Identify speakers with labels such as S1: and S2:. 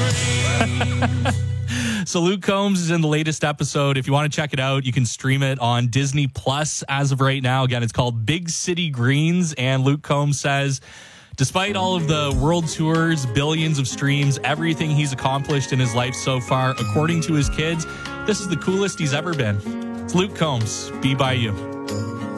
S1: So Luke Combs is in the latest episode. If you want to check it out, you can stream it on Disney Plus as of right now. Again, it's called Big City Greens. And Luke Combs says, despite all of the world tours, billions of streams, everything he's accomplished in his life so far, according to his kids, this is the coolest he's ever been. It's Luke Combs. Be By You.